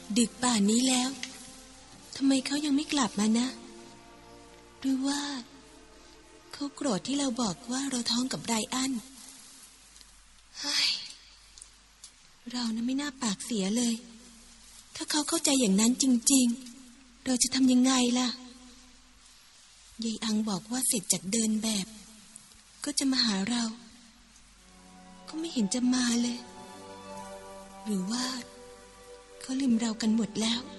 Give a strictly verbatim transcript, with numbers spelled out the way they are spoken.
ดึกป่านนี้แล้วทำไมเขายังไม่กลับมานะหรือว่าเขาโกรธที่เราบอกว่าเราท้องกับไบรอันเฮ้ยเรานะไม่น่าปากเสียเลยถ้าเขาเข้าใจอย่างนั้นจริงๆเราจะทำยังไงล่ะยายอังบอกว่าเสร็จจากเดินแบบก็จะมาหาเราก็ไม่เห็นจะมาเลยหรือว่าเขาลืมเรากันหมดแล้ว